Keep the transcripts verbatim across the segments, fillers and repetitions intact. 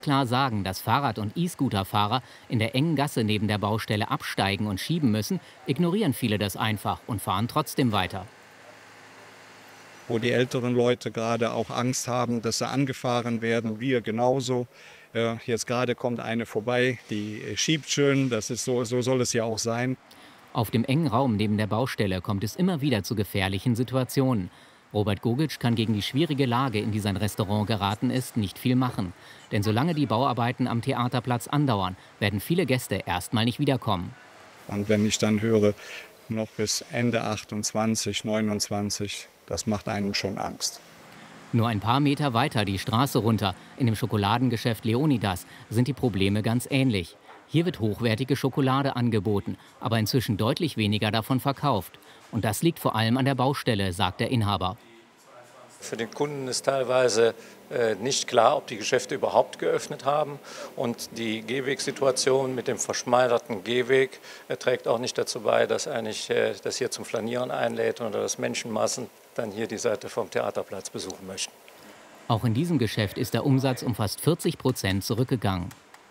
Klar sagen, dass Fahrrad- und E-Scooter-Fahrer in der engen Gasse neben der Baustelle absteigen und schieben müssen, ignorieren viele das einfach und fahren trotzdem weiter. Wo die älteren Leute gerade auch Angst haben, dass sie angefahren werden, wir genauso. Äh, jetzt gerade kommt eine vorbei, die äh, schiebt schön, das ist so, so soll es ja auch sein. Auf dem engen Raum neben der Baustelle kommt es immer wieder zu gefährlichen Situationen. Robert Gogitsch kann gegen die schwierige Lage, in die sein Restaurant geraten ist, nicht viel machen. Denn solange die Bauarbeiten am Theaterplatz andauern, werden viele Gäste erstmal nicht wiederkommen. Und wenn ich dann höre, noch bis Ende achtundzwanzig, neunundzwanzig, das macht einem schon Angst. Nur ein paar Meter weiter die Straße runter, in dem Schokoladengeschäft Leonidas, sind die Probleme ganz ähnlich. Hier wird hochwertige Schokolade angeboten, aber inzwischen deutlich weniger davon verkauft. Und das liegt vor allem an der Baustelle, sagt der Inhaber. Für den Kunden ist teilweise äh, nicht klar, ob die Geschäfte überhaupt geöffnet haben. Und die Gehwegsituation mit dem verschmeiderten Gehweg äh, trägt auch nicht dazu bei, dass eigentlich äh, das hier zum Flanieren einlädt oder dass Menschenmassen dann hier die Seite vom Theaterplatz besuchen möchten. Auch in diesem Geschäft ist der Umsatz um fast vierzig Prozent zurückgegangen.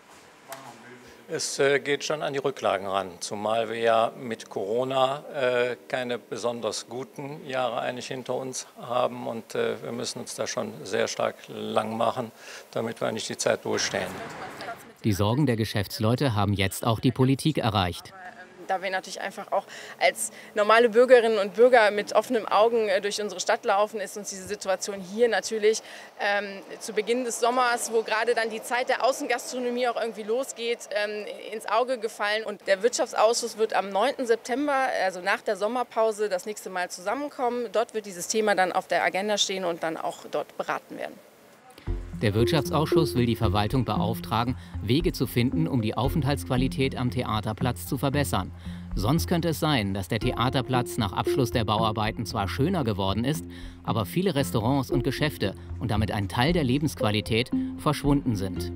Es äh, geht schon an die Rücklagen ran, zumal wir ja mit Corona äh, keine besonders guten Jahre eigentlich hinter uns haben und äh, wir müssen uns da schon sehr stark lang machen, damit wir eigentlich die Zeit durchstehen. Die Sorgen der Geschäftsleute haben jetzt auch die Politik erreicht. Da wir natürlich einfach auch als normale Bürgerinnen und Bürger mit offenen Augen durch unsere Stadt laufen, ist uns diese Situation hier natürlich ähm, zu Beginn des Sommers, wo gerade dann die Zeit der Außengastronomie auch irgendwie losgeht, ähm, ins Auge gefallen. Und der Wirtschaftsausschuss wird am neunten September, also nach der Sommerpause, das nächste Mal zusammenkommen. Dort wird dieses Thema dann auf der Agenda stehen und dann auch dort beraten werden. Der Wirtschaftsausschuss will die Verwaltung beauftragen, Wege zu finden, um die Aufenthaltsqualität am Theaterplatz zu verbessern. Sonst könnte es sein, dass der Theaterplatz nach Abschluss der Bauarbeiten zwar schöner geworden ist, aber viele Restaurants und Geschäfte und damit ein Teil der Lebensqualität verschwunden sind.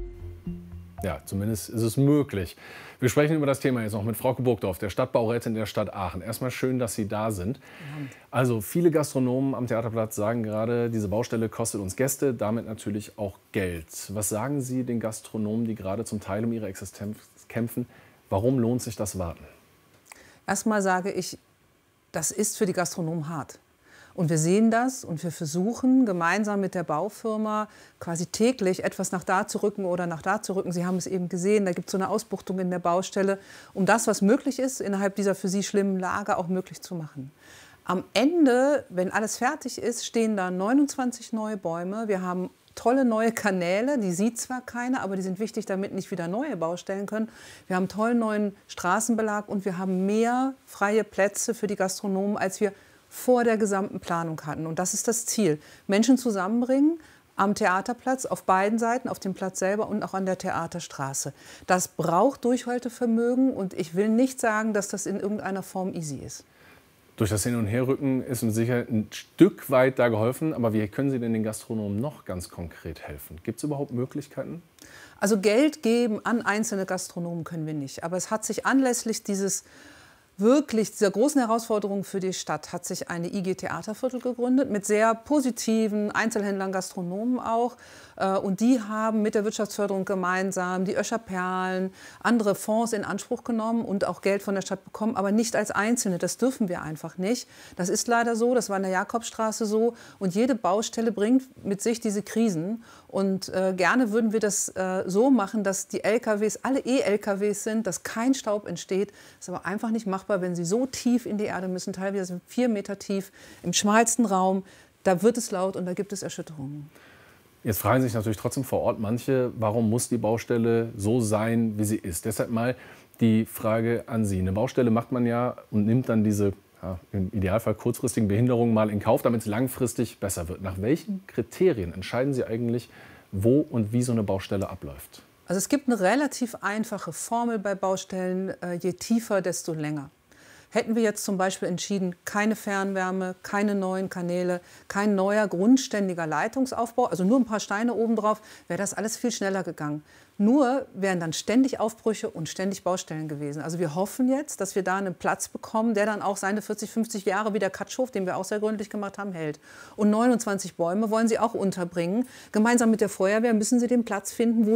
Ja, zumindest ist es möglich. Wir sprechen über das Thema jetzt noch mit Frauke Burgdorf, der Stadtbaurätin der Stadt Aachen. Erstmal schön, dass Sie da sind. Also viele Gastronomen am Theaterplatz sagen gerade, diese Baustelle kostet uns Gäste, damit natürlich auch Geld. Was sagen Sie den Gastronomen, die gerade zum Teil um ihre Existenz kämpfen? Warum lohnt sich das Warten? Erstmal sage ich, das ist für die Gastronomen hart. Und wir sehen das und wir versuchen gemeinsam mit der Baufirma quasi täglich etwas nach da zu rücken oder nach da zu rücken. Sie haben es eben gesehen, da gibt es so eine Ausbuchtung in der Baustelle, um das, was möglich ist, innerhalb dieser für sie schlimmen Lage auch möglich zu machen. Am Ende, wenn alles fertig ist, stehen da neunundzwanzig neue Bäume. Wir haben tolle neue Kanäle, die sieht zwar keiner, aber die sind wichtig, damit nicht wieder neue Baustellen können. Wir haben tollen neuen Straßenbelag und wir haben mehr freie Plätze für die Gastronomen, als wir vor der gesamten Planung hatten. Und das ist das Ziel. Menschen zusammenbringen am Theaterplatz, auf beiden Seiten, auf dem Platz selber und auch an der Theaterstraße. Das braucht Durchhaltevermögen und ich will nicht sagen, dass das in irgendeiner Form easy ist. Durch das Hin- und Herrücken ist uns sicher ein Stück weit da geholfen. Aber wie können Sie denn den Gastronomen noch ganz konkret helfen? Gibt es überhaupt Möglichkeiten? Also Geld geben an einzelne Gastronomen können wir nicht. Aber es hat sich anlässlich dieses wirklich dieser großen Herausforderung für die Stadt hat sich eine I G Theaterviertel gegründet mit sehr positiven Einzelhändlern, Gastronomen auch. Und die haben mit der Wirtschaftsförderung gemeinsam die Öscher Perlen, andere Fonds in Anspruch genommen und auch Geld von der Stadt bekommen, aber nicht als Einzelne. Das dürfen wir einfach nicht. Das ist leider so, das war in der Jakobstraße so. Und jede Baustelle bringt mit sich diese Krisen. Und äh, gerne würden wir das äh, so machen, dass die L K Ws alle E-L K Ws sind, dass kein Staub entsteht. Das ist aber einfach nicht machbar, wenn sie so tief in die Erde müssen, teilweise vier Meter tief, im schmalsten Raum. Da wird es laut und da gibt es Erschütterungen. Jetzt fragen sich natürlich trotzdem vor Ort manche, warum muss die Baustelle so sein, wie sie ist? Deshalb mal die Frage an Sie. Eine Baustelle macht man ja und nimmt dann diese ja, im Idealfall kurzfristigen Behinderungen mal in Kauf, damit es langfristig besser wird. Nach welchen Kriterien entscheiden Sie eigentlich, wo und wie so eine Baustelle abläuft? Also es gibt eine relativ einfache Formel bei Baustellen, je tiefer, desto länger. Hätten wir jetzt zum Beispiel entschieden, keine Fernwärme, keine neuen Kanäle, kein neuer grundständiger Leitungsaufbau, also nur ein paar Steine obendrauf, wäre das alles viel schneller gegangen. Nur wären dann ständig Aufbrüche und ständig Baustellen gewesen. Also wir hoffen jetzt, dass wir da einen Platz bekommen, der dann auch seine vierzig, fünfzig Jahre wie der Katschhof, den wir auch sehr gründlich gemacht haben, hält. Und neunundzwanzig Bäume wollen sie auch unterbringen. Gemeinsam mit der Feuerwehr müssen sie den Platz finden, wo